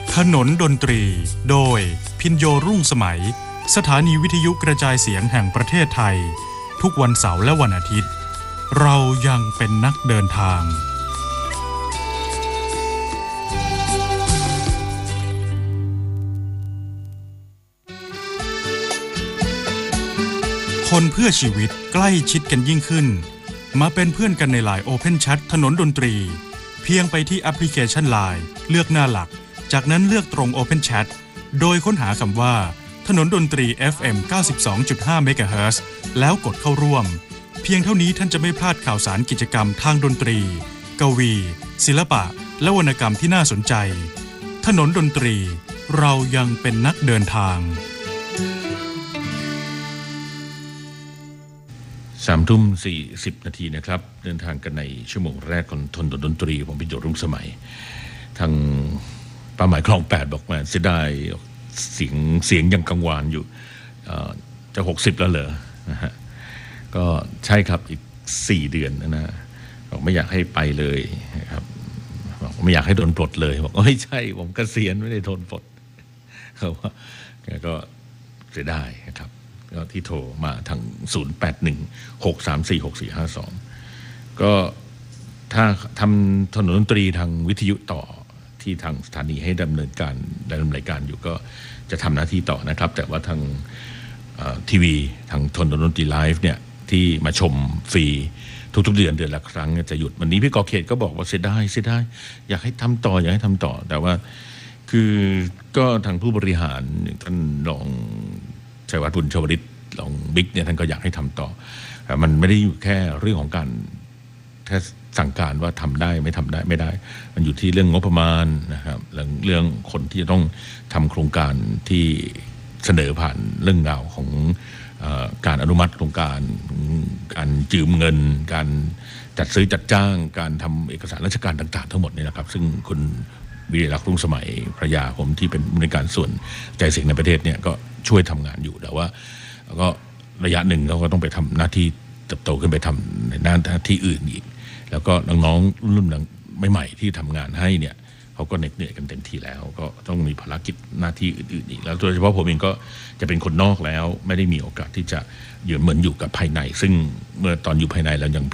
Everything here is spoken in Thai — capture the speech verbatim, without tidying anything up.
ถนนดนตรีโดยพินโยรุ่งสมัยสถานีวิทยุกระจายเสียงแห่งประเทศไทยทุกวันเสาร์และวันอาทิตย์เรายังเป็นนักเดินทางคนเพื่อชีวิตใกล้ชิดกันยิ่งขึ้นมาเป็นเพื่อนกันใน ไลน์ Open Chat ถนนดนตรีเพียงไปที่แอปพลิเคชัน ไลน์ เลือกหน้าหลักจากนั้นเลือกตรง Open Chat โดยค้นหาคำว่าถนนดนตรี เอฟ เอ็ม เก้าสิบสองจุดห้า เมกะเฮิรตซ์ แล้วกดเข้าร่วมเพียงเท่านี้ท่านจะไม่พลาดข่าวสารกิจกรรมทางดนตรีกวีศิลปะและวรรณกรรมที่น่าสนใจถนนดนตรีเรายังเป็นนักเดินทางสามทุ่มสี่สิบนาทีนะครับเดินทางกันในชั่วโมงแรกของทนดนตรีผมพิโยรุ่งสมัยทางป้าหมายคลองแปดบอกมาเสียดายเสียงเสียงยังกังวานอยู่จะหกสิบแล้วเหรอนะฮะก็ใช่ครับอีกสี่เดือนนะนะบอกไม่อยากให้ไปเลยครับบอกไม่อยากให้โดนปลดเลยบอกไม่ใช่ผมเกษียณไม่ได้โดนปลดเขาว่าแกก็เสียดายนะครับก็ที่โทรมาทางศูนย์ แปด หนึ่ง หก สาม สี่ หก สี่ ห้า สองก็ถ้าทำถนนดนตรีทางวิทยุต่อที่ทางสถานีให้ดำเนินการดำเนินรายการอยู่ก็จะทำหน้าที่ต่อนะครับแต่ว่าทางทีวีทางถนนดนตรีไลฟ์เนี่ยที่มาชมฟรีทุกๆเดือนเดือนละครั้งจะหยุดวันนี้พี่กอเขตก็บอกว่าเสียดายเสียดายอยากให้ทำต่ออยากให้ทำต่อแต่ว่าคือก็ทางผู้บริหารท่านรองชัยวัฒน์บุญชวริตรองบิ๊กเนี่ยท่านก็อยากให้ทำต่อมันไม่ได้อยู่แค่เรื่องของการแค่สั่งการว่าทำได้ไม่ทำได้ไม่ได้มันอยู่ที่เรื่องงบประมาณนะครับเรื่องเรื่องคนที่จะต้องทำโครงการที่เสนอผ่านเรื่องราวของเอ่อการอนุมัติโครงการการยืมเงินการจัดซื้อจัดจ้างการทำเอกสารราชการต่างๆทั้งหมดนี่นะครับซึ่งคุณวิริลักษณ์รุ่งสมัยภรรยาผมที่เป็นผู้ในการส่วนใจเสียงในประเทศเนี่ยก็ช่วยทำงานอยู่แต่ว่าก็ระยะหนึ่งเขาก็ต้องไปทำหน้าที่เติบโตขึ้นไปทำในหน้าที่อื่นอีกแล้วก็น้องๆรุ่นใหม่ๆที่ทำงานให้เนี่ยเขาก็เหน็ดเหนื่อยกันเต็มที่แล้วก็ต้องมีภารกิจหน้าที่อื่นๆอีกแล้วโดยเฉพาะผมเองก็จะเป็นคนนอกแล้วไม่ได้มีโอกาสที่จะอยู่เหมือนอยู่กับภายในซึ่งเมื่อตอนอยู่ภายในแล้วยัง